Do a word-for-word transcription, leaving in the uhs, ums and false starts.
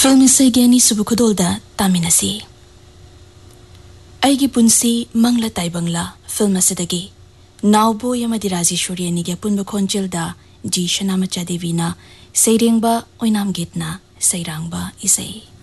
Film इसेगी अनीसुबु खुदोलदा तामिनसी अैगी पुंसी Mangla ताइबंगला film असिदगी नावबोय अमदि Rajeshwari अनिगी अपुनबा खोंजेलदा जी शनामचा देवीना सैरेंबा ओइनाम गीतना सैरांगबा इसै।